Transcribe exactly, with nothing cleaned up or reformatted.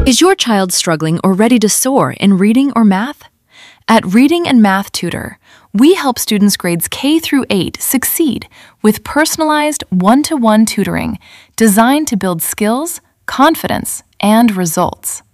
Is your child struggling or ready to soar in reading or math? At Reading and Math Tutor, we help students grades K through eight succeed with personalized one-to-one tutoring designed to build skills, confidence, and results.